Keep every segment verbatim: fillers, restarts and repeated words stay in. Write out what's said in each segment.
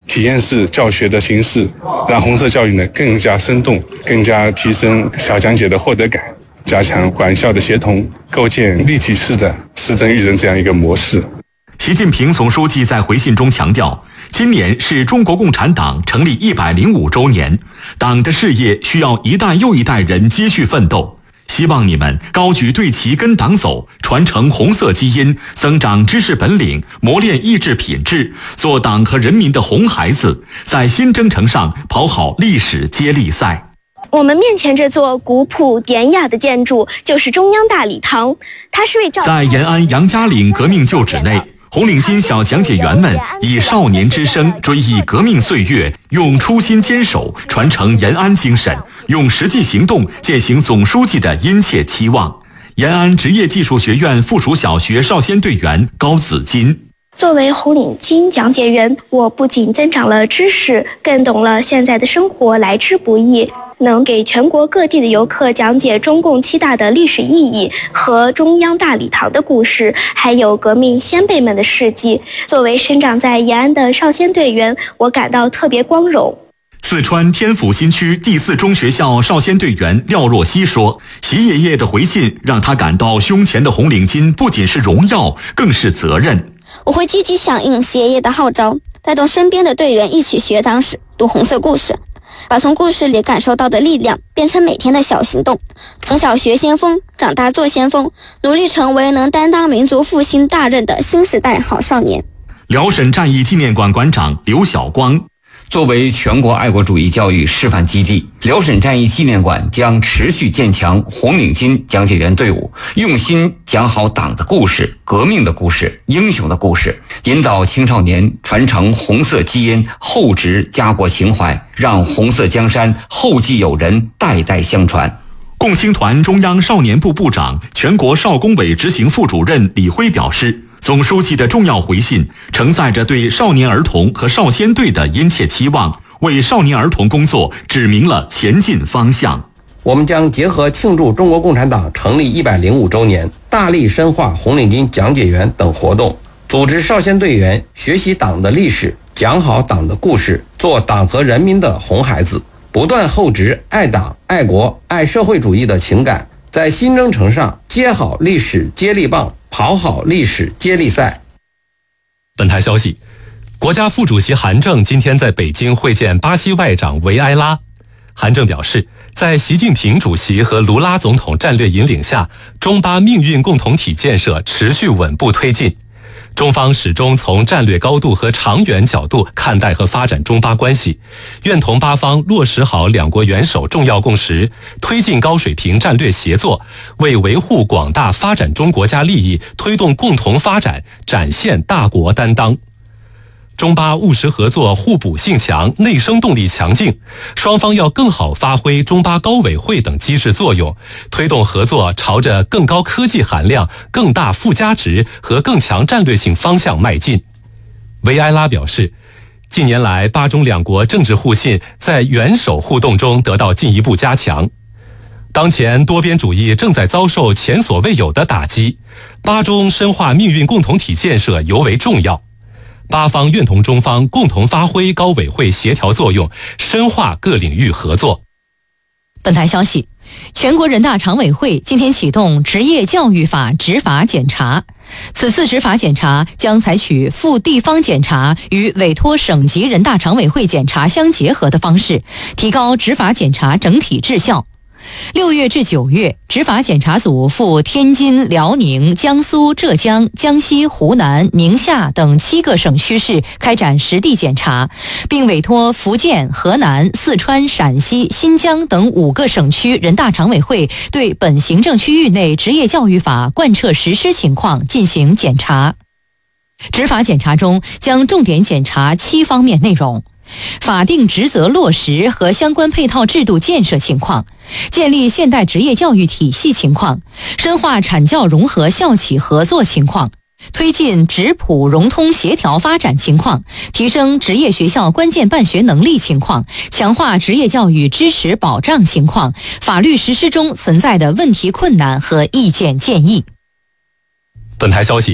体验式教学的形式，让红色教育呢更加生动，更加提升小讲解的获得感，加强管校的协同，构建立体式的师生育人这样一个模式。 习近平总书记在回信中强调，今年是中国共产党成立一百零五周年，党的事业需要一代又一代人接续奋斗。希望你们高举队旗跟党走，传承红色基因，增长知识本领，磨练意志品质，做党和人民的红孩子，在新征程上跑好历史接力赛。 我们面前这座古朴典雅的建筑就是中央大礼堂，它是为在延安杨家岭革命旧址内，红领巾小讲解员们以少年之声追忆革命岁月，用初心坚守传承延安精神，用实际行动践行总书记的殷切期望。延安职业技术学院附属小学少先队员高子金， 作为红领巾讲解员，我不仅增长了知识，更懂了现在的生活来之不易，能给全国各地的游客讲解中共七大的历史意义和中央大礼堂的故事，还有革命先辈们的事迹。作为生长在延安的少先队员，我感到特别光荣。 四川天府新区第四中学校少先队员廖若曦说，习爷爷的回信让他感到胸前的红领巾不仅是荣耀，更是责任。 我会积极响应习爷爷的号召，带动身边的队员一起学党史，读红色故事，把从故事里感受到的力量变成每天的小行动，从小学先锋，长大做先锋，努力成为能担当民族复兴大任的新时代好少年。 辽沈战役纪念馆馆长刘晓光， 作为全国爱国主义教育示范基地，辽沈战役纪念馆将持续建强红领巾讲解员队伍，用心讲好党的故事、革命的故事、英雄的故事，引导青少年传承红色基因，厚植家国情怀，让红色江山后继有人，代代相传。 共青团中央少年部部长、全国少工委执行副主任李辉表示，总书记的重要回信承载着对少年儿童和少先队的殷切期望，为少年儿童工作指明了前进方向。 我们将结合庆祝中国共产党成立一百零五周年，大力深化红领巾讲解员等活动，组织少先队员学习党的历史，讲好党的故事，做党和人民的红孩子，不断厚植爱党、爱国、爱社会主义的情感，在新征程上接好历史接力棒，跑好历史接力赛。 本台消息，国家副主席韩正今天在北京会见巴西外长维埃拉。韩正表示，在习近平主席和卢拉总统战略引领下，中巴命运共同体建设持续稳步推进。中方始终从战略高度和长远角度看待和发展中巴关系，愿同巴方落实好两国元首重要共识，推进高水平战略协作，为维护广大发展中国家利益、推动共同发展展现大国担当。中巴务实合作互补性强，内生动力强劲，双方要更好发挥中巴高委会等机制作用，推动合作朝着更高科技含量、更大附加值和更强战略性方向迈进。维埃拉表示，近年来巴中两国政治互信在元首互动中得到进一步加强。当前多边主义正在遭受前所未有的打击，巴中深化命运共同体建设尤为重要。巴方愿同中方共同发挥高委会协调作用，深化各领域合作。 本台消息，全国人大常委会今天启动职业教育法执法检查，此次执法检查将采取赴地方检查与委托省级人大常委会检查相结合的方式，提高执法检查整体质效。六月至九月，执法检查组赴天津、辽宁、江苏、浙江、江西、湖南、宁夏等七个省区市开展实地检查，并委托福建、河南、四川、陕西、新疆等五个省区人大常委会对本行政区域内职业教育法贯彻实施情况进行检查。执法检查中将重点检查七方面内容：法定职责落实和相关配套制度建设情况，建立现代职业教育体系情况，深化产教融合校企合作情况，推进职普融通协调发展情况，提升职业学校关键办学能力情况，强化职业教育支持保障情况，法律实施中存在的问题困难和意见建议。 本台消息，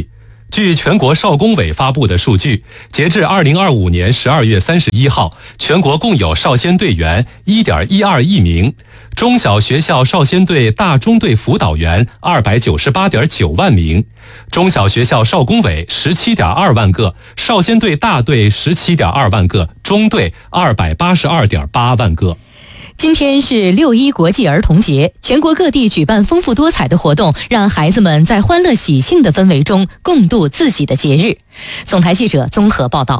据全国少工委发布的数据，截至二零二五年十二月三十一号，全国共有少先队员 一点一二亿名，中小学校少先队大中队辅导员 二百九十八点九万名，中小学校少工委 十七点二万个，少先队大队 十七点二万个，中队 二百八十二点八万个。 今天是六一国际儿童节，全国各地举办丰富多彩的活动，让孩子们在欢乐喜庆的氛围中共度自己的节日。总台记者综合报道。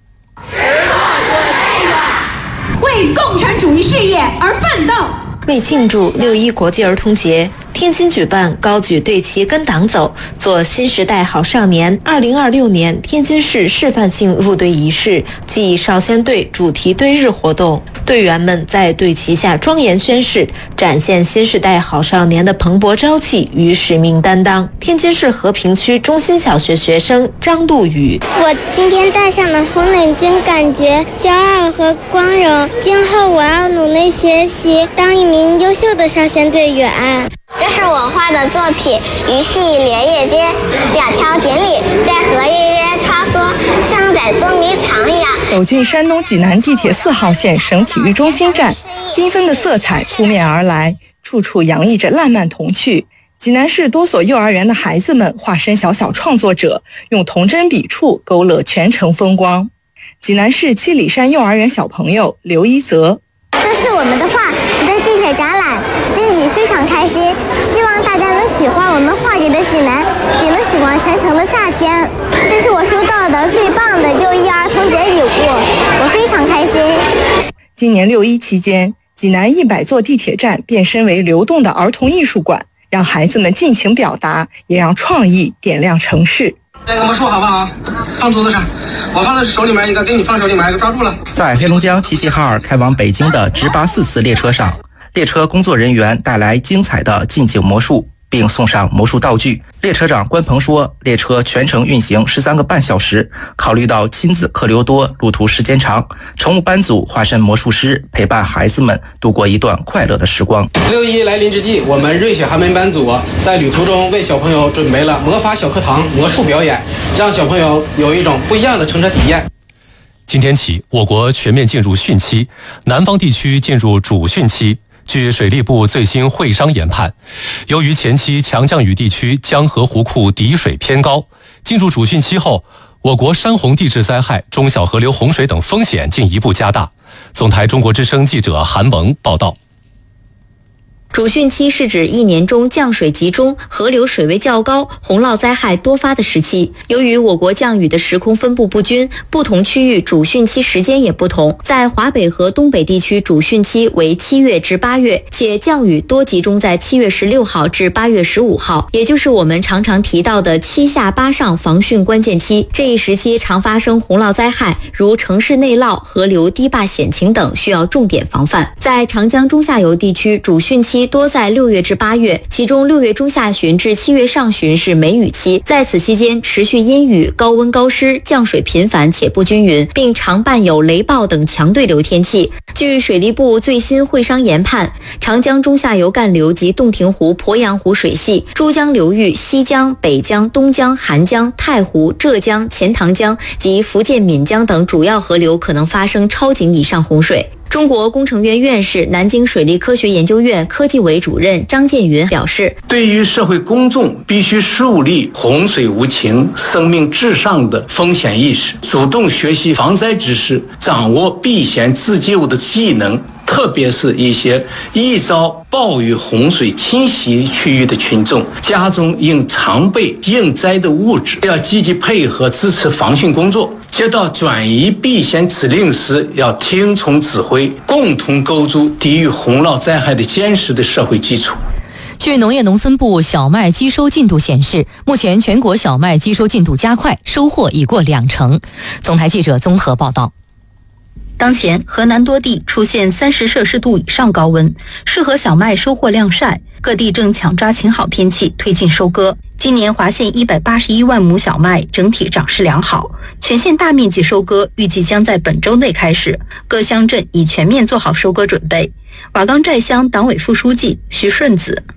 为共产主义事业而奋斗。 为庆祝六一国际儿童节，天津举办高举队旗跟党走，做新时代好少年二零二六年天津市示范性入队仪式暨少先队主题队日活动。队员们在队旗下庄严宣誓，展现新时代好少年的蓬勃朝气与使命担当。天津市和平区中心小学学生张杜宇： 我今天戴上了红领巾，感觉骄傲和光荣。今后我要努力学习，当一名优秀的少先队员。 这是我画的作品，鱼戏莲叶间，两条锦鲤在荷叶间穿梭，像在捉迷藏一样。 走进山东济南地铁四号线省体育中心站，缤纷的色彩扑面而来，处处洋溢着烂漫童趣。济南市多所幼儿园的孩子们化身小小创作者，用童真笔触勾勒全城风光。济南市七里山幼儿园小朋友刘一泽： 这是我们的画，在地铁展览，心里非常开心，希望大家能喜欢我们画里的济南，也能喜欢全城的夏天。这是我收到的最棒的六一儿童节礼物，我非常开心。 今年六一期间，济南一百座地铁站变身为流动的儿童艺术馆，让孩子们尽情表达，也让创意点亮城市。 这个魔术好不好？放桌子上，我放在手里面一个，给你放手里面一个，抓住了。 在黑龙江齐齐哈尔开往北京的直八四次列车上，列车工作人员带来精彩的近景魔术，并送上魔术道具。列车长关鹏说，列车全程运行十三个半小时，考虑到亲子客流多，路途时间长，乘务班组化身魔术师，陪伴孩子们度过一段快乐的时光。 六一来临之际，我们瑞雪寒门班组在旅途中为小朋友准备了魔法小课堂魔术表演，让小朋友有一种不一样的乘车体验。 今天起，我国全面进入汛期，南方地区进入主汛期。据水利部最新会商研判，由于前期强降雨地区江河湖库底水偏高，进入主汛期后，我国山洪地质灾害、中小河流洪水等风险进一步加大。总台中国之声记者韩萌报道。 主汛期是指一年中降水集中、河流水位较高、洪涝灾害多发的时期。由于我国降雨的时空分布不均，不同区域主汛期时间也不同。在华北和东北地区，主汛期为七月至八月，且降雨多集中在七月十六号至八月十五号，也就是我们常常提到的七下八上防汛关键期。这一时期常发生洪涝灾害，如城市内涝、河流堤坝险情等，需要重点防范。在长江中下游地区，主汛期多在六月至八月，其中六月中下旬至七月上旬是梅雨期，在此期间持续阴雨、高温高湿，降水频繁且不均匀，并常伴有雷暴等强对流天气。据水利部最新会商研判，长江中下游干流及洞庭湖、鄱阳湖水系、珠江流域、西江、北江、东江、韩江、太湖、浙江、钱塘江及福建闽江等主要河流可能发生超警以上洪水。中国工程院院士、南京水利科学研究院科技委主任张建云表示， 对于社会公众必须树立洪水无情、生命至上的风险意识，主动学习防灾知识，掌握避险自救的技能，特别是一些易遭暴雨洪水侵袭区域的群众，家中应常备应灾的物质，要积极配合支持防汛工作。接到转移避险指令时，要听从指挥，共同构筑抵御洪涝灾害的坚实的社会基础。 据农业农村部小麦机收进度显示，目前全国小麦机收进度加快，收获已过两成。总台记者综合报道。 当前河南多地出现三十摄氏度以上高温，适合小麦收获晾晒，各地正抢抓晴好天气推进收割。今年华县一百八十一万亩小麦整体长势良好，全县大面积收割预计将在本周内开始，各乡镇已全面做好收割准备。瓦岗寨乡党委副书记徐顺子。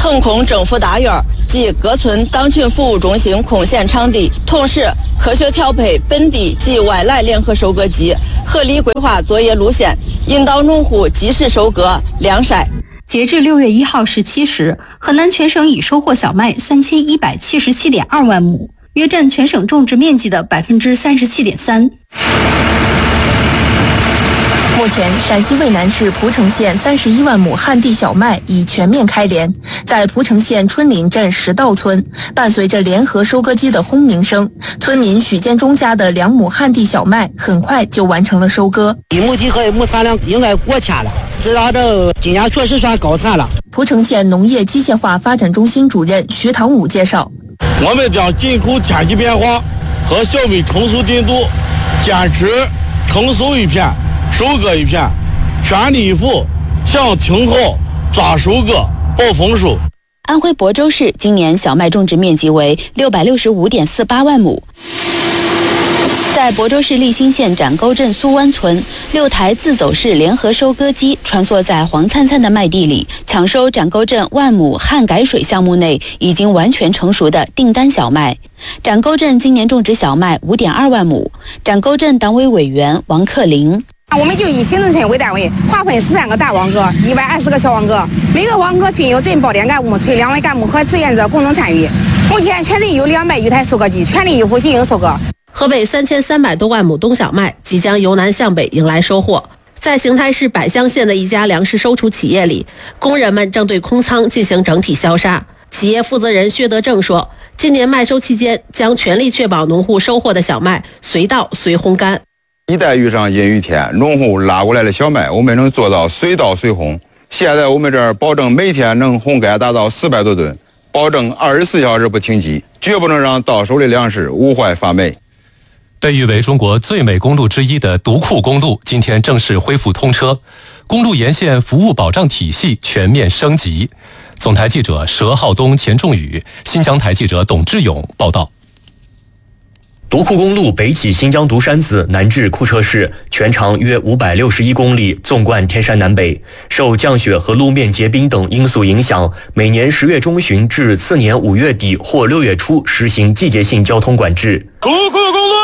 腾空政府大院及各村党群服务中心空闲场地，同时科学调配本地及外来联合收割机，合理规划作业路线，引导农户及时收割晾晒。 截至六月一号十七时，河南全省已收获小麦三千一百七十七点二万亩，约占全省种植面积的百分之三十七点三。 目前，陕西渭南市蒲城县三十一万亩旱地小麦已全面开镰。在蒲城县春林镇石道村，伴随着联合收割机的轰鸣声，村民许建忠家的两亩旱地小麦很快就完成了收割。 一亩地和一亩产量应该过千了，知道这今年确实算高产了。 蒲城县农业机械化发展中心主任徐堂武介绍， 我们将紧扣天气变化和小麦成熟进度，坚持成熟一片收割一片，全力以赴抢停好抓收割保丰收。 安徽亳州市今年小麦种植面积为六百六十五点四八万亩。在亳州市立新县展沟镇苏湾村，六台自走式联合收割机穿梭在黄灿灿的麦地里，抢收展沟镇万亩旱改水项目内已经完全成熟的订单小麦。展沟镇今年种植小麦五点二万亩。展沟镇党委委员王克林。 我们就以行政村为单位，划分十三个大网格，一百二十个小网格，每个网格均有镇保点干部、村两委干部和志愿者共同参与。目前全镇有两百余台收割机，全力以赴进行收割。 河北三千三百多万亩冬小麦即将由南向北迎来收获。在邢台市百乡县的一家粮食收储企业里，工人们正对空仓进行整体消杀。企业负责人薛德正说，今年麦收期间将全力确保农户收获的小麦随稻随烘干。 一旦遇上阴雨天，农户拉过来的小麦，我们能做到随稻随烘。现在我们这儿保证每天能烘干达到四百多吨，保证二十四小时不停机，绝不能让到手的粮食无坏发霉。 被誉为中国最美公路之一的独库公路今天正式恢复通车，公路沿线服务保障体系全面升级。总台记者佘浩东、钱仲宇，新疆台记者董志勇报道。 独库公路北起新疆独山子，南至库车市，全长约五百六十一公里，纵贯天山南北。受降雪和路面结冰等因素影响，每年十月中旬至次年五月底或六月初实行季节性交通管制。 独库公路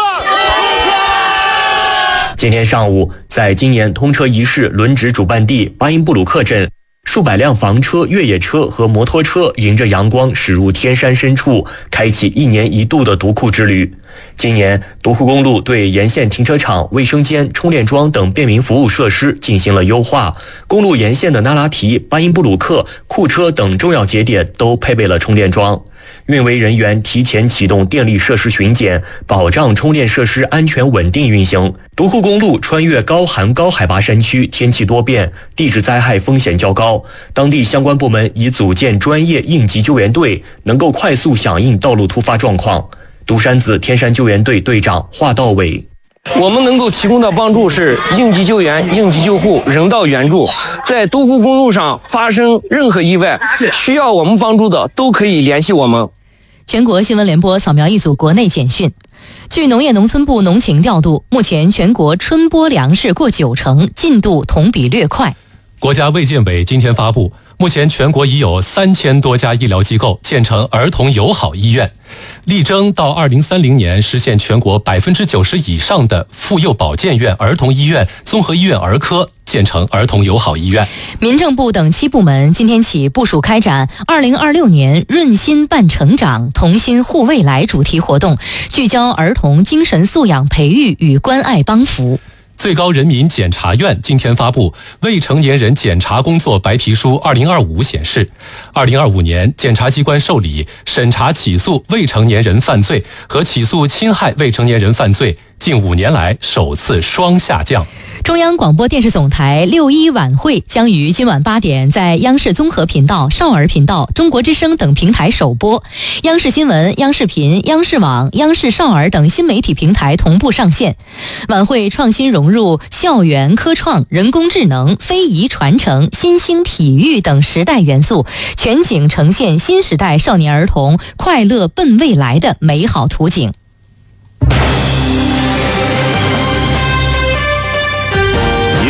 今天上午，在今年通车仪式轮值主办地巴音布鲁克镇，数百辆房车、越野车和摩托车迎着阳光驶入天山深处，开启一年一度的独库之旅。今年，独库公路对沿线停车场、卫生间、充电桩等便民服务设施进行了优化。公路沿线的那拉提、巴音布鲁克、库车等重要节点都配备了充电桩。运维人员提前启动电力设施巡检，保障充电设施安全稳定运行。独库公路穿越高寒高海拔山区，天气多变，地质灾害风险较高。当地相关部门已组建专业应急救援队，能够快速响应道路突发状况。独山子天山救援队队长华道伟。 我们能够提供的帮助是应急救援、应急救护、人道援助。在独库公路上发生任何意外，需要我们帮助的都可以联系我们。 全国新闻联播扫描一组国内简讯。据农业农村部农情调度，目前全国春播粮食过九成，进度同比略快。 国家卫健委今天发布，目前全国已有三千多家医疗机构建成儿童友好医院，力争到二零三零年实现全国百分之九十以上的妇幼保健院、儿童医院、综合医院儿科建成儿童友好医院。 民政部等七部门今天起部署开展二零二六年润心伴成长、同心护未来主题活动，聚焦儿童精神素养培育与关爱帮扶。 最高人民检察院今天发布《未成年人检察工作白皮书二零二五》显示，二零二五年检察机关受理、审查起诉未成年人犯罪和起诉侵害未成年人犯罪，近五年来首次双下降。 中央广播电视总台六一晚会将于今晚八点在央视综合频道、少儿频道、中国之声等平台首播，央视新闻、央视频、央视网、央视少儿等新媒体平台同步上线。晚会创新融入校园科创、人工智能、非遗传承、新兴体育等时代元素，全景呈现新时代少年儿童快乐奔未来的美好图景。 您正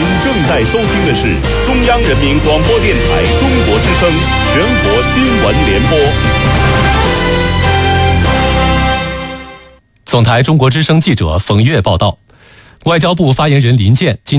在收听的是中央人民广播电台中国之声全国新闻联播。 总台中国之声记者冯月报道，外交部发言人林健今